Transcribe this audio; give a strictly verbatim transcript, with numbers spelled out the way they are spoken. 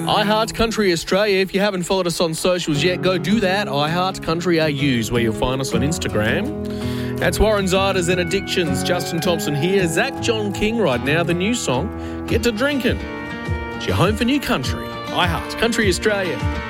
iHeart Country Australia. If you haven't followed us on socials yet, go do that. iHeart Country A U is where you'll find us on Instagram. That's Warren Ziders and Addictions. Justin Thompson here. Zach John King right now. The new song, Get to Drinking. It's your home for new country. iHeart Country Australia.